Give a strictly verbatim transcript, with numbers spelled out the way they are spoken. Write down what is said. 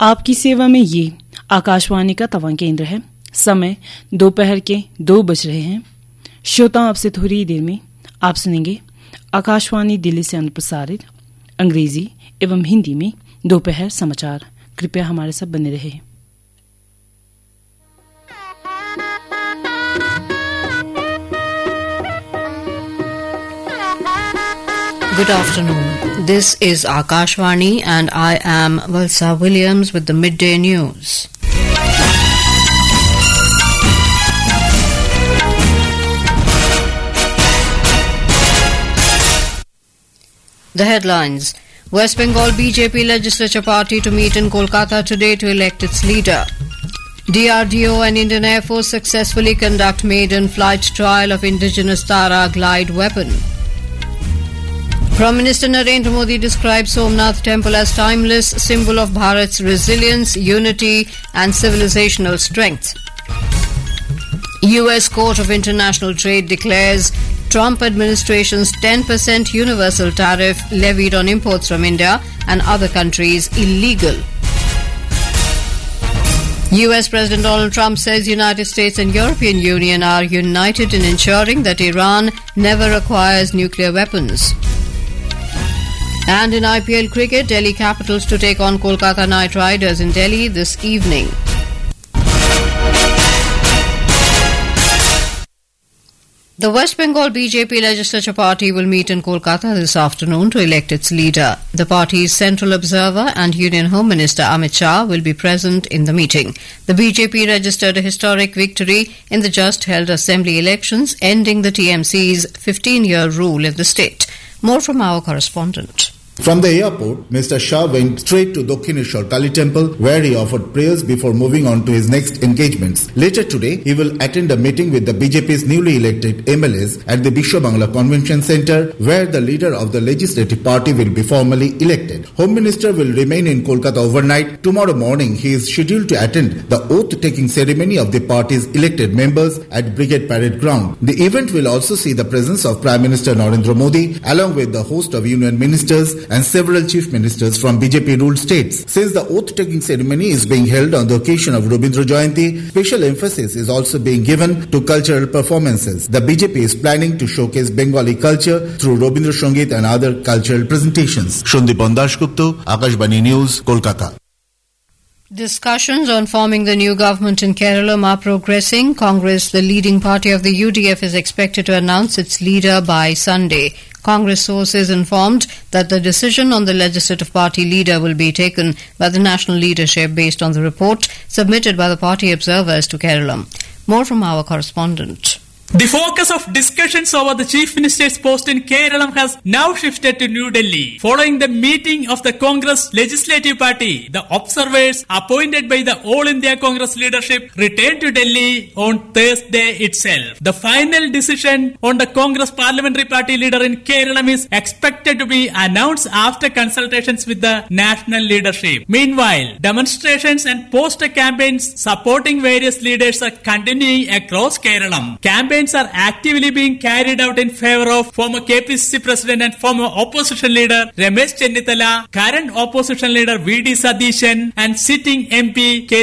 आपकी सेवा में ये आकाशवाणी का तवा केंद्र है। समय दोपहर के दो बज रहे हैं। श्रोता, आपसे थोड़ी देर में आप सुनेंगे आकाशवाणी दिल्ली से अनुप्रसारित अंग्रेजी एवं हिंदी में दोपहर समाचार। कृपया हमारे साथ बने रहे। Good afternoon. This is Akashvani and I am Valsa Williams with the midday news. The headlines. West Bengal B J P legislature party to meet in Kolkata today to elect its leader. D R D O and Indian Air Force successfully conduct maiden flight trial of indigenous Tara glide weapon. Prime Minister Narendra Modi describes Somnath Temple as timeless symbol of Bharat's resilience, unity and civilizational strength. U S Court of International Trade declares Trump administration's ten percent universal tariff levied on imports from India and other countries illegal. U S President Donald Trump says United States and European Union are united in ensuring that Iran never acquires nuclear weapons. And in I P L cricket, Delhi Capitals to take on Kolkata Knight Riders in Delhi this evening. The West Bengal B J P legislature party will meet in Kolkata this afternoon to elect its leader. The party's central observer and Union Home Minister Amit Shah will be present in the meeting. The B J P registered a historic victory in the just held assembly elections, ending the T M C's fifteen-year rule in the state. More from our correspondent. From the airport, Mister Shah went straight to Dakshineshwar Kali Temple, where he offered prayers before moving on to his next engagements. Later today, he will attend a meeting with the B J P's newly elected M L As at the Bishwa Bangla Convention Centre, where the leader of the legislative party will be formally elected. Home Minister will remain in Kolkata overnight. Tomorrow morning, he is scheduled to attend the oath-taking ceremony of the party's elected members at Brigade Parade Ground. The event will also see the presence of Prime Minister Narendra Modi, along with the host of union ministers and several chief ministers from B J P-ruled states. Since the oath-taking ceremony is being held on the occasion of Rabindra Jayanti, special emphasis is also being given to cultural performances. The B J P is planning to showcase Bengali culture through Rabindra Sangeet and other cultural presentations. Shandipan Dashgupta, Akashvani News, Kolkata. Discussions on forming the new government in Kerala are progressing. Congress, the leading party of the U D F, is expected to announce its leader by Sunday. Congress sources informed that the decision on the legislative party leader will be taken by the national leadership based on the report submitted by the party observers to Kerala. More from our correspondent. The focus of discussions over the Chief Minister's post in Kerala has now shifted to New Delhi. Following the meeting of the Congress Legislative Party, the observers appointed by the All India Congress leadership returned to Delhi on Thursday itself. The final decision on the Congress Parliamentary Party leader in Kerala is expected to be announced after consultations with the national leadership. Meanwhile, demonstrations and poster campaigns supporting various leaders are continuing across Kerala. Campaigns are actively being carried out in favor of former K P C C President and former opposition leader Ramesh Chennithala, current opposition leader V D Satheeshan and sitting M P K